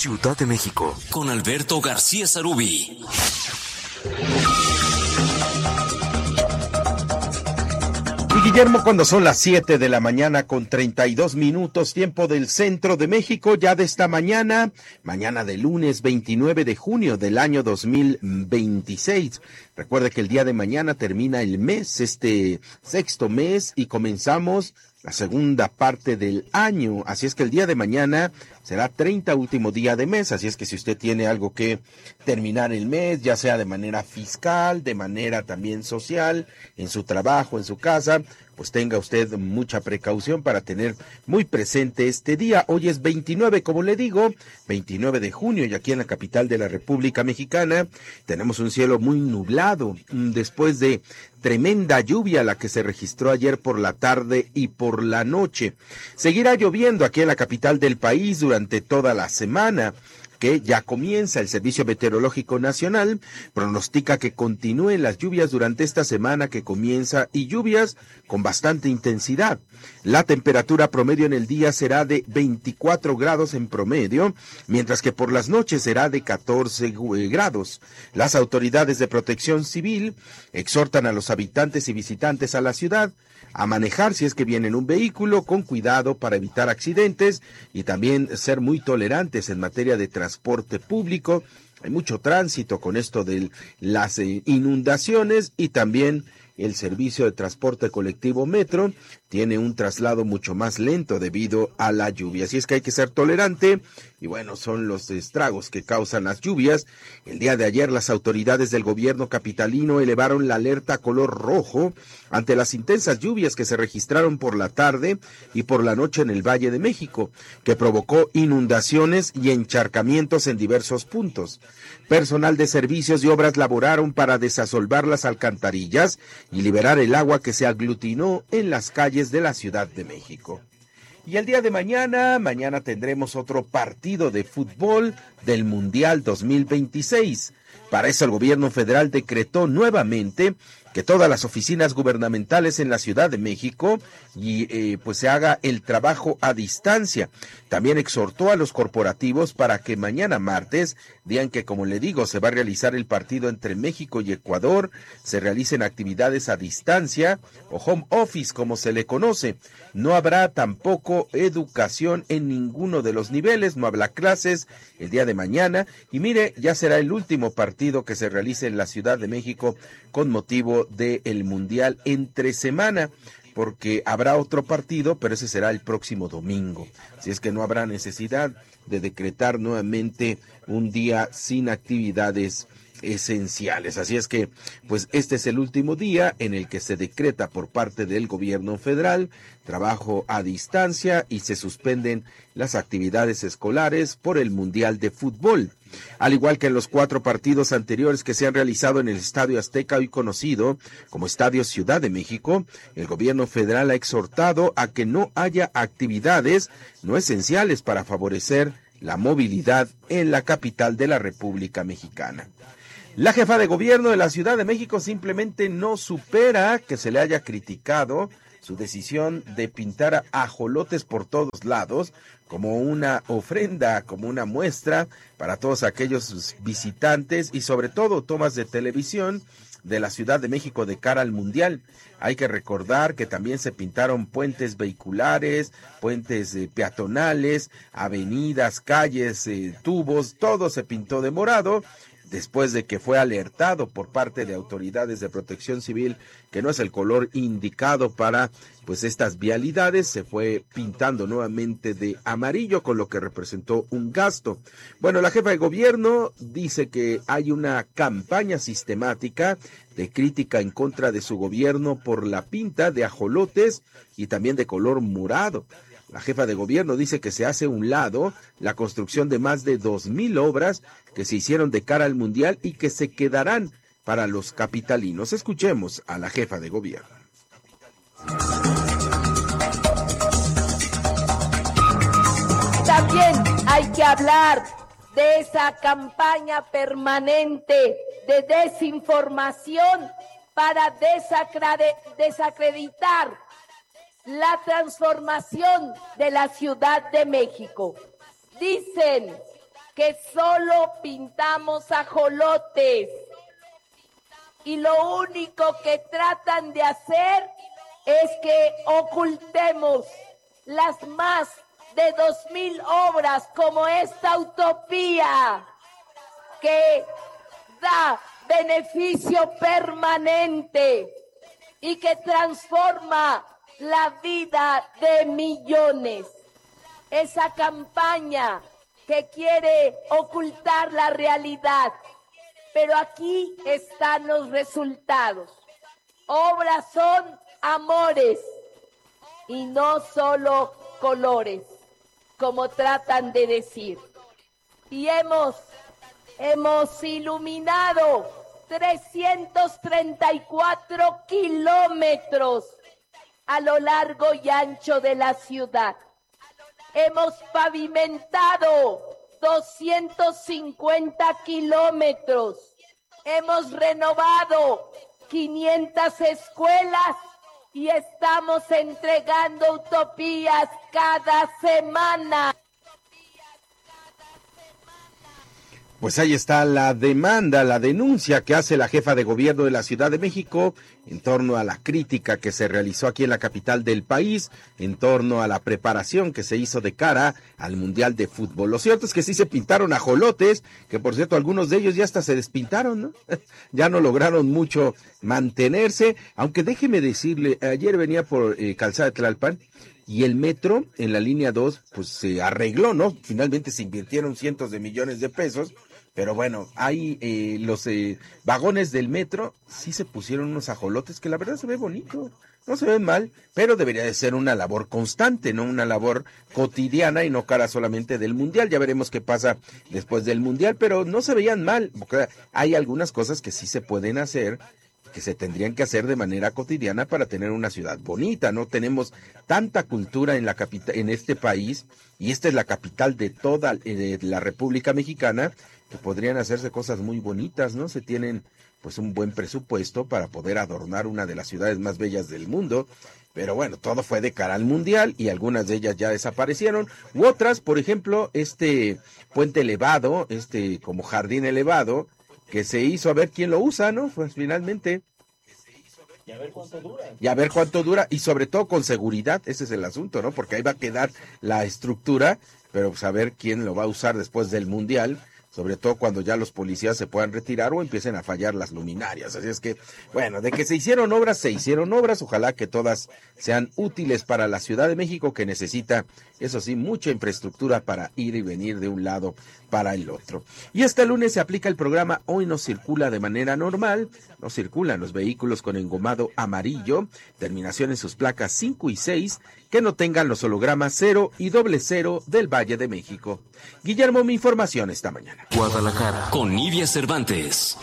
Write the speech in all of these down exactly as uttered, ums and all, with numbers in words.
Ciudad de México, con Alberto García Sarubí. Y Guillermo, cuando son las siete de la mañana con treinta y dos minutos, tiempo del centro de México, ya de esta mañana, mañana de lunes veintinueve de junio del año dos mil veintiséis. Recuerde que el día de mañana termina el mes, este sexto mes, y comenzamos la segunda parte del año, así es que el día de mañana será treinta, último día de mes, así es que si usted tiene algo que terminar el mes, ya sea de manera fiscal, de manera también social, en su trabajo, en su casa, pues tenga usted mucha precaución para tener muy presente este día. Hoy es veintinueve, como le digo, veintinueve de junio, y aquí en la capital de la República Mexicana tenemos un cielo muy nublado, después de tremenda lluvia la que se registró ayer por la tarde y por la noche. Seguirá lloviendo aquí en la capital del país durante toda la semana, que ya comienza. El Servicio Meteorológico Nacional pronostica que continúen las lluvias durante esta semana que comienza, y lluvias con bastante intensidad. La temperatura promedio en el día será de veinticuatro grados en promedio, mientras que por las noches será de catorce grados. Las autoridades de protección civil exhortan a los habitantes y visitantes a la ciudad a manejar, si es que viene en un vehículo, con cuidado para evitar accidentes, y también ser muy tolerantes en materia de transporte público. Hay mucho tránsito con esto de las inundaciones, y también el servicio de transporte colectivo Metro tiene un traslado mucho más lento debido a la lluvia. Así es que hay que ser tolerante, y bueno, son los estragos que causan las lluvias. El día de ayer las autoridades del gobierno capitalino elevaron la alerta color rojo ante las intensas lluvias que se registraron por la tarde y por la noche en el Valle de México, que provocó inundaciones y encharcamientos en diversos puntos. Personal de servicios y obras laboraron para desasolvar las alcantarillas y liberar el agua que se aglutinó en las calles de la Ciudad de México. Y el día de mañana, mañana tendremos otro partido de fútbol del Mundial dos mil veintiséis. Para eso el gobierno federal decretó nuevamente que todas las oficinas gubernamentales en la Ciudad de México y eh, pues se haga el trabajo a distancia. También exhortó a los corporativos para que mañana martes, día en que, como le digo, se va a realizar el partido entre México y Ecuador, se realicen actividades a distancia o home office, como se le conoce. No habrá tampoco educación en ninguno de los niveles, no habrá clases el día de mañana, y mire, ya será el último partido que se realice en la Ciudad de México con motivo del Mundial entre semana, porque habrá otro partido, pero ese será el próximo domingo. Así es que no habrá necesidad de decretar nuevamente un día sin actividades esenciales. Así es que, pues este es el último día en el que se decreta por parte del gobierno federal trabajo a distancia y se suspenden las actividades escolares por el Mundial de Fútbol. Al igual que en los cuatro partidos anteriores que se han realizado en el Estadio Azteca, hoy conocido como Estadio Ciudad de México, el gobierno federal ha exhortado a que no haya actividades no esenciales para favorecer la movilidad en la capital de la República Mexicana. La jefa de gobierno de la Ciudad de México simplemente no supera que se le haya criticado su decisión de pintar ajolotes por todos lados como una ofrenda, como una muestra para todos aquellos visitantes y sobre todo tomas de televisión de la Ciudad de México de cara al Mundial. Hay que recordar que también se pintaron puentes vehiculares, puentes eh, peatonales, avenidas, calles, eh, tubos, todo se pintó de morado, después de que fue alertado por parte de autoridades de protección civil que no es el color indicado para pues estas vialidades. Se fue pintando nuevamente de amarillo, con lo que representó un gasto. Bueno, la jefa de gobierno dice que hay una campaña sistemática de crítica en contra de su gobierno por la pinta de ajolotes y también de color morado. La jefa de gobierno dice que se hace a un lado la construcción de más de dos mil obras que se hicieron de cara al Mundial y que se quedarán para los capitalinos. Escuchemos a la jefa de gobierno. También hay que hablar de esa campaña permanente de desinformación para desacrede- desacreditar la transformación de la Ciudad de México. Dicen que solo pintamos ajolotes y lo único que tratan de hacer es que ocultemos las más de dos mil obras como esta utopía que da beneficio permanente y que transforma la vida de millones. Esa campaña que quiere ocultar la realidad, pero aquí están los resultados. Obras son amores y no solo colores, como tratan de decir. Y hemos, hemos iluminado trescientos treinta y cuatro kilómetros a lo largo y ancho de la ciudad. Hemos pavimentado doscientos cincuenta kilómetros. Hemos renovado quinientas escuelas y estamos entregando utopías cada semana. Pues ahí está la demanda, la denuncia que hace la jefa de gobierno de la Ciudad de México en torno a la crítica que se realizó aquí en la capital del país, en torno a la preparación que se hizo de cara al Mundial de Fútbol. Lo cierto es que sí se pintaron ajolotes, que por cierto algunos de ellos ya hasta se despintaron, ¿no? Ya no lograron mucho mantenerse, aunque déjeme decirle, ayer venía por eh, Calzada de Tlalpan, y el metro en la línea dos pues se arregló, ¿no? Finalmente se invirtieron cientos de millones de pesos, pero bueno, hay eh, los eh, vagones del metro, sí se pusieron unos ajolotes que la verdad se ve bonito, no se ven mal, pero debería de ser una labor constante, no una labor cotidiana y no cara solamente del Mundial. Ya veremos qué pasa después del Mundial, pero no se veían mal, porque hay algunas cosas que sí se pueden hacer, que se tendrían que hacer de manera cotidiana para tener una ciudad bonita. No tenemos tanta cultura en la capital, en este país, y esta es la capital de toda eh, la República Mexicana, que podrían hacerse cosas muy bonitas, ¿no? Se tienen pues un buen presupuesto para poder adornar una de las ciudades más bellas del mundo, pero bueno, todo fue de cara al Mundial y algunas de ellas ya desaparecieron, u otras, por ejemplo, este puente elevado, este como jardín elevado, que se hizo, a ver quién lo usa, ¿no? Pues finalmente. Y a ver cuánto dura. Y a ver cuánto dura, y sobre todo con seguridad, ese es el asunto, ¿no? Porque ahí va a quedar la estructura, pero pues a ver quién lo va a usar después del Mundial, sobre todo cuando ya los policías se puedan retirar o empiecen a fallar las luminarias. Así es que, bueno, de que se hicieron obras, se hicieron obras, ojalá que todas sean útiles para la Ciudad de México, que necesita, eso sí, mucha infraestructura para ir y venir de un lado para el otro. Y este lunes se aplica el programa Hoy no circula de manera normal, no circulan los vehículos con engomado amarillo, terminación en sus placas cinco y seis, que no tengan los hologramas cero y doble cero del Valle de México. Guillermo, mi información esta mañana. Guadalajara, con Nidia Cervantes.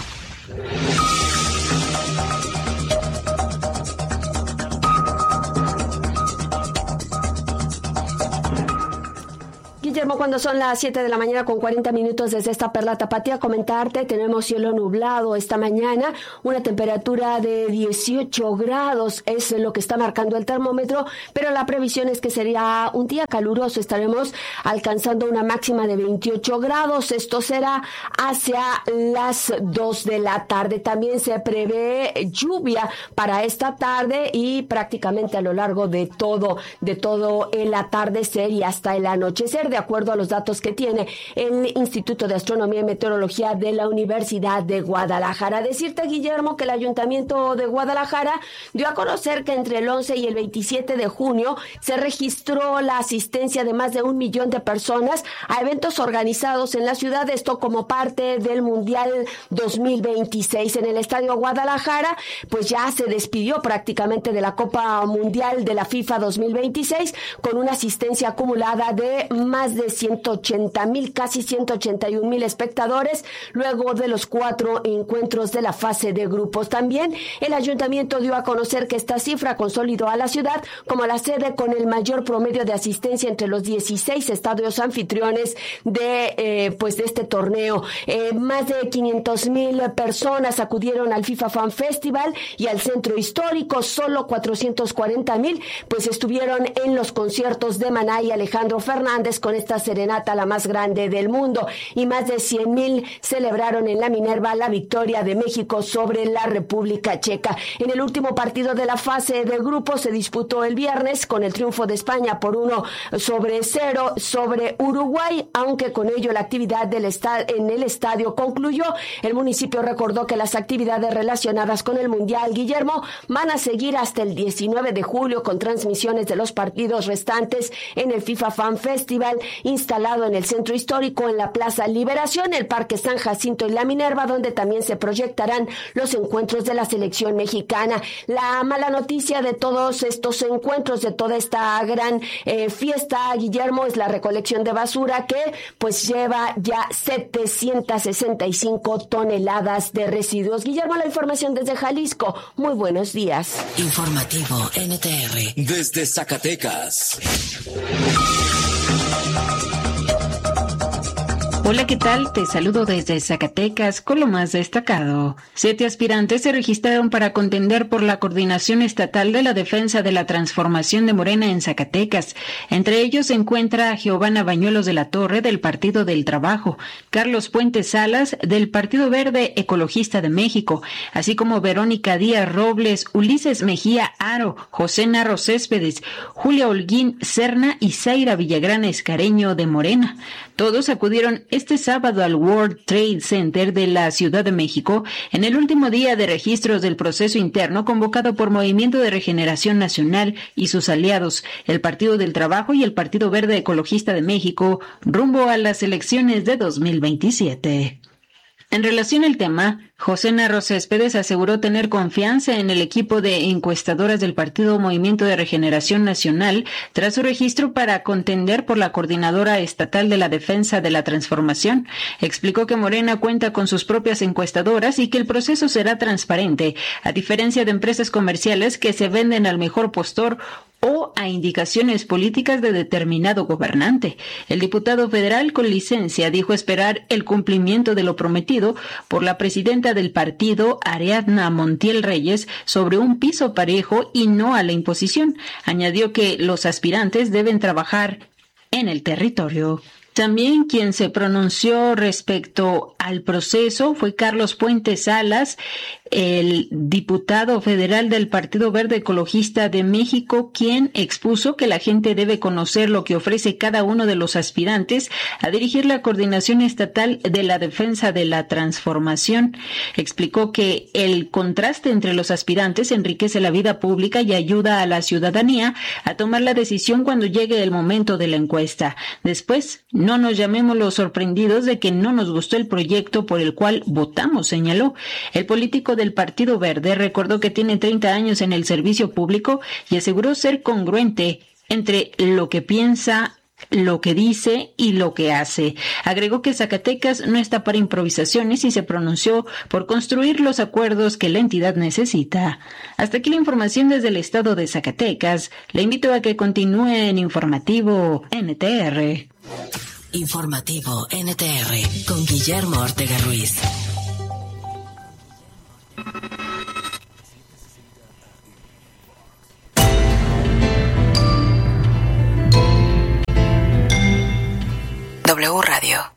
Guillermo, cuando son las siete de la mañana con cuarenta minutos desde esta Perla Tapatía, comentarte, tenemos cielo nublado esta mañana, una temperatura de dieciocho grados, es lo que está marcando el termómetro, pero la previsión es que sería un día caluroso, estaremos alcanzando una máxima de veintiocho grados, esto será hacia las dos de la tarde. También se prevé lluvia para esta tarde y prácticamente a lo largo de todo, de todo el atardecer y hasta el anochecer, de acuerdo a los datos que tiene el Instituto de Astronomía y Meteorología de la Universidad de Guadalajara. Decirte, Guillermo, que el Ayuntamiento de Guadalajara dio a conocer que entre el once y el veintisiete de junio se registró la asistencia de más de un millón de personas a eventos organizados en la ciudad, esto como parte del Mundial dos mil veintiséis. En el Estadio Guadalajara, pues ya se despidió prácticamente de la Copa Mundial de la FIFA dos mil veintiséis con una asistencia acumulada de más de ciento ochenta mil, casi ciento ochenta y un mil espectadores, luego de los cuatro encuentros de la fase de grupos. También el ayuntamiento dio a conocer que esta cifra consolidó a la ciudad como la sede con el mayor promedio de asistencia entre los dieciséis estadios anfitriones de, eh, pues de este torneo. Eh, más de quinientos mil personas acudieron al FIFA Fan Festival y al centro histórico, solo cuatrocientos cuarenta mil, pues estuvieron en los conciertos de Maná y Alejandro Fernández con con esta serenata, la más grande del mundo, y más de cien mil celebraron en la Minerva la victoria de México sobre la República Checa. En el último partido de la fase de grupos se disputó el viernes con el triunfo de España por uno sobre cero sobre Uruguay, aunque con ello la actividad del esta- en el estadio concluyó. El municipio recordó que las actividades relacionadas con el Mundial, Guillermo, van a seguir hasta el diecinueve de julio con transmisiones de los partidos restantes en el FIFA Fan Festival, instalado en el centro histórico en la Plaza Liberación, el Parque San Jacinto y la Minerva, donde también se proyectarán los encuentros de la selección mexicana. La mala noticia de todos estos encuentros, de toda esta gran eh, fiesta, Guillermo, es la recolección de basura que pues lleva ya setecientas sesenta y cinco toneladas de residuos. Guillermo, la información desde Jalisco. Muy buenos días. Informativo N T R desde Zacatecas. Hola, ¿qué tal? Te saludo desde Zacatecas con lo más destacado. Siete aspirantes se registraron para contender por la Coordinación Estatal de la Defensa de la Transformación de Morena en Zacatecas. Entre ellos se encuentra Giovanna Bañuelos de la Torre, del Partido del Trabajo, Carlos Puentes Salas, del Partido Verde Ecologista de México, así como Verónica Díaz Robles, Ulises Mejía Aro, José Narro Céspedes, Julia Holguín Serna y Zaira Villagrán Escareño de Morena. Todos acudieron este sábado al World Trade Center de la Ciudad de México en el último día de registros del proceso interno convocado por Movimiento de Regeneración Nacional y sus aliados, el Partido del Trabajo y el Partido Verde Ecologista de México, rumbo a las elecciones de dos mil veintisiete. En relación al tema, José Narro Céspedes aseguró tener confianza en el equipo de encuestadoras del Partido Movimiento de Regeneración Nacional tras su registro para contender por la Coordinadora Estatal de la Defensa de la Transformación. Explicó que Morena cuenta con sus propias encuestadoras y que el proceso será transparente, a diferencia de empresas comerciales que se venden al mejor postor o a indicaciones políticas de determinado gobernante. El diputado federal con licencia dijo esperar el cumplimiento de lo prometido por la presidenta del partido, Ariadna Montiel Reyes, sobre un piso parejo y no a la imposición. Añadió que los aspirantes deben trabajar en el territorio. También quien se pronunció respecto al proceso fue Carlos Puentes Salas, el diputado federal del Partido Verde Ecologista de México, quien expuso que la gente debe conocer lo que ofrece cada uno de los aspirantes a dirigir la Coordinación Estatal de la Defensa de la Transformación. Explicó que el contraste entre los aspirantes enriquece la vida pública y ayuda a la ciudadanía a tomar la decisión cuando llegue el momento de la encuesta. Después, no nos llamemos los sorprendidos de que no nos gustó el proyecto por el cual votamos, señaló. El político del Partido Verde recordó que tiene treinta años en el servicio público y aseguró ser congruente entre lo que piensa, lo que dice y lo que hace. Agregó que Zacatecas no está para improvisaciones y se pronunció por construir los acuerdos que la entidad necesita. Hasta aquí la información desde el estado de Zacatecas. Le invito a que continúe en Informativo N T R. Informativo N T R con Guillermo Ortega Ruiz. W Radio.